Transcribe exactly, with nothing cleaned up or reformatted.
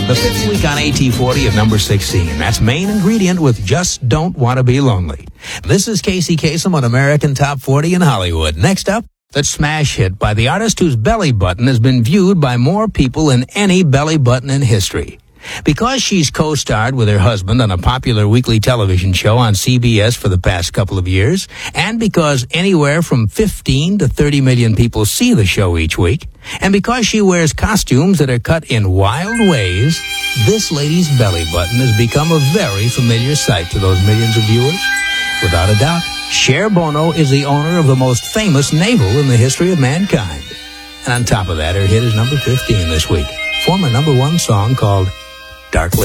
The fifth week on A T forty at number sixteen. That's Main Ingredient with Just Don't Want to Be Lonely. This is Casey Kasem on American Top forty in Hollywood. Next up, the smash hit by the artist whose belly button has been viewed by more people than any belly button in history. Because she's co-starred with her husband on a popular weekly television show on C B S for the past couple of years, and because anywhere from fifteen to thirty million people see the show each week, and because she wears costumes that are cut in wild ways, this lady's belly button has become a very familiar sight to those millions of viewers. Without a doubt, Cher Bono is the owner of the most famous navel in the history of mankind. And on top of that, her hit is number fifteen this week. Former number one song called Dark Lady.